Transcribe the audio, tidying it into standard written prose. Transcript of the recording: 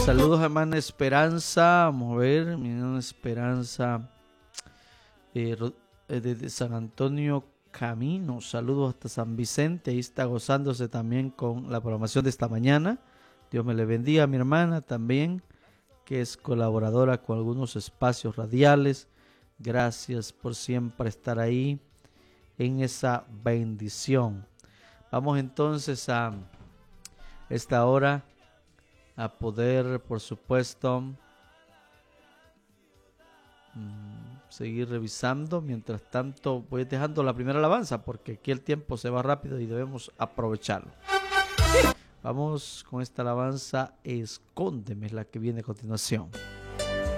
Saludos, hermana Esperanza. Vamos a ver, mi hermana Esperanza desde San Antonio Camino. Saludos hasta San Vicente. Ahí está gozándose también con la programación de esta mañana. Dios me le bendiga a mi hermana también, que es colaboradora con algunos espacios radiales. Gracias por siempre estar ahí en esa bendición. Vamos entonces a esta hora a poder, por supuesto, seguir revisando. Mientras tanto, voy dejando la primera alabanza porque aquí el tiempo se va rápido y debemos aprovecharlo. Vamos con esta alabanza, Escóndeme, es la que viene a continuación.